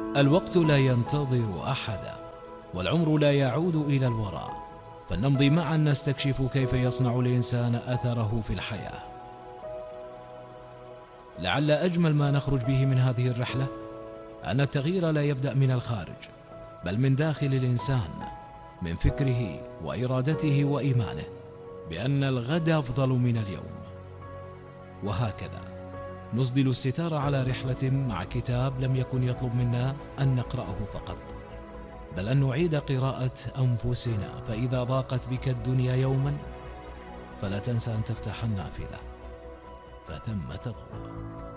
الوقت لا ينتظر أحدا، والعمر لا يعود إلى الوراء، فلنمضي معا نستكشف كيف يصنع الإنسان أثره في الحياة. لعل أجمل ما نخرج به من هذه الرحلة أن التغيير لا يبدأ من الخارج، بل من داخل الإنسان، من فكره وإرادته وإيمانه بأن الغد أفضل من اليوم. وهكذا نسدل الستار على رحلة مع كتاب لم يكن يطلب منا أن نقرأه فقط، بل أن نعيد قراءة أنفسنا. فإذا ضاقت بك الدنيا يوما فلا تنسى أن تفتح النافذة، فثمة ضوء.